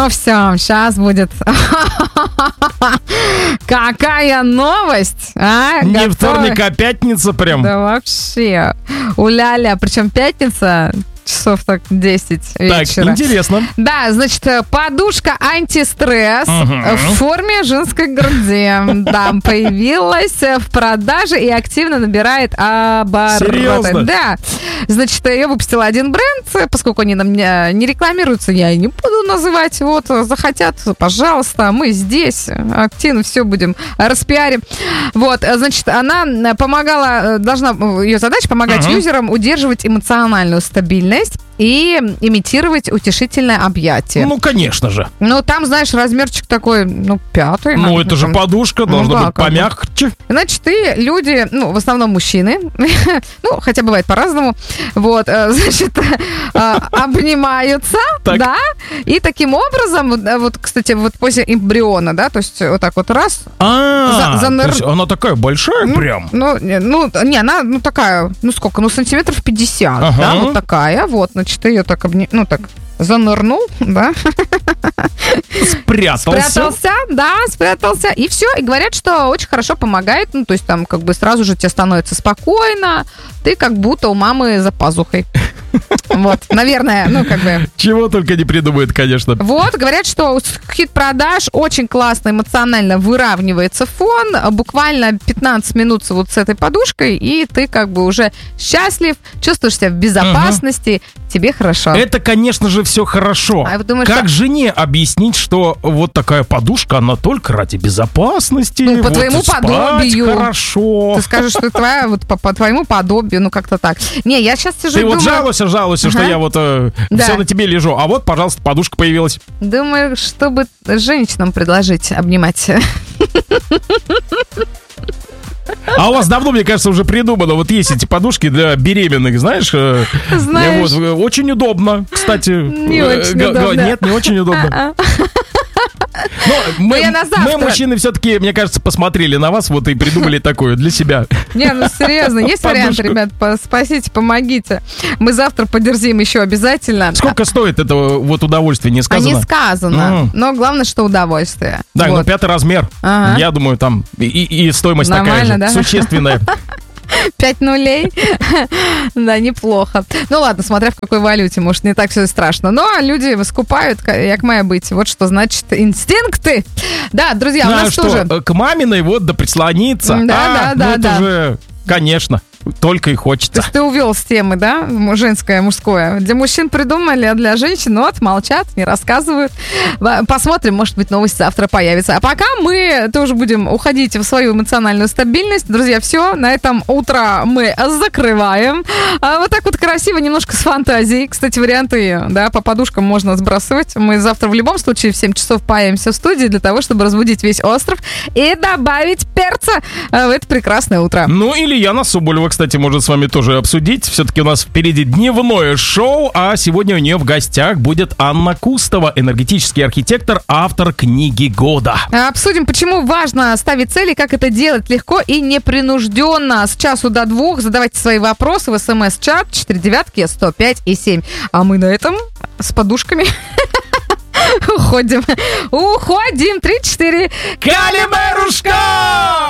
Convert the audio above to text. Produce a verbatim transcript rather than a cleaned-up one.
Ну все, сейчас будет. Какая новость, а? Не вторник, а пятница прям. Да вообще. У-ля-ля, причем пятница... часов так десять вечера. Так, интересно. Да, значит, подушка антистресс uh-huh. в форме женской груди. Да, появилась в продаже и активно набирает обороты. Серьезно? Да. Значит, ее выпустил один бренд, поскольку они нам не рекламируются, я и не буду называть. Вот, захотят, пожалуйста, мы здесь активно все будем распиарим. Вот, значит, она помогала, должна, ее задача помогать uh-huh. юзерам удерживать эмоциональную стабильность и имитировать утешительное объятие. Ну, конечно же. Ну, там, знаешь, размерчик такой, ну, пятый. Ну, это же подушка, должна ну, да, быть помягче. Значит, и люди, ну, в основном мужчины, ну, хотя бывает по-разному, вот, значит, обнимаются, да, и таким образом, вот, кстати, вот после эмбриона, да, то есть вот так вот раз. А, то есть она такая большая прям? Ну, ну, не, она, ну, такая, ну, сколько, ну, сантиметров пятьдесят, да, вот такая, вот, значит, ее так, ну, так, занырнул, да. Спрятался. Спрятался, да, спрятался. И все. И говорят, что очень хорошо помогает. Ну, то есть там как бы сразу же тебе становится спокойно. Ты как будто у мамы за пазухой. Вот, наверное, ну, как бы... Чего только не придумают, конечно. Вот, говорят, что хит продаж очень классно, эмоционально выравнивается фон. Буквально пятнадцать минут вот с этой подушкой, и ты как бы уже счастлив, чувствуешь себя в безопасности, угу. тебе хорошо. Это, конечно же, все хорошо. А думаешь, как что... жене объяснить, что вот такая подушка, она только ради безопасности? Ну, по вот твоему подобию. Хорошо. Ты скажешь, что твоя, вот по, по твоему подобию, ну, как-то так. Не, я сейчас сижу Ты и вот думаю... жалуешься, жалуешься, ага. что я вот э, да. все на тебе лежу. А вот, пожалуйста, подушка появилась. Думаю, чтобы женщинам предложить обнимать. А у вас давно, мне кажется, уже придумано. Вот есть эти подушки для беременных, знаешь? Знаешь. Вот, очень удобно, кстати. Не очень г- удобно. Нет, не очень удобно. Но мы, мы, мужчины, все-таки, мне кажется, посмотрели на вас вот и придумали такое для себя. Не, ну серьезно, есть вариант, ребят, спасите, помогите. Мы завтра подерзим еще обязательно. Сколько стоит это вот удовольствие, не сказано? А не сказано, mm. но главное, что удовольствие. Да, вот. ну пятый размер, ага. я думаю, там и, и стоимость нормально, такая же, да? существенная. Пять нулей. Да, неплохо. Ну ладно, смотря в какой валюте, может, не так все и страшно. Но люди скупают, як має быть. Вот что значит инстинкты. Да, друзья, ну, у нас что, тоже... к маминой вот да прислониться. Да, а, да, ну, да, это да. же, конечно, только и хочется. То есть ты увел с темы, да, женское, мужское. Для мужчин придумали, а для женщин, вот, молчат, не рассказывают. Посмотрим, может быть, новость завтра появится. А пока мы тоже будем уходить в свою эмоциональную стабильность. Друзья, все, на этом утро мы закрываем. А вот так вот красиво, немножко с фантазией. Кстати, варианты, да, по подушкам можно сбрасывать. Мы завтра в любом случае в семь часов появимся в студии для того, чтобы разбудить весь остров и добавить перца в это прекрасное утро. Ну, или Яна Соболева, кстати, может с вами тоже обсудить. Все-таки у нас впереди дневное шоу, а сегодня у нее в гостях будет Анна Кустова, энергетический архитектор, автор книги года. Обсудим, почему важно ставить цели, как это делать легко и непринужденно. С часу до двух задавайте свои вопросы в смс-чат четыре девятки сто пять и семь. А мы на этом с подушками уходим. Уходим. три-четыре. Калимерушка!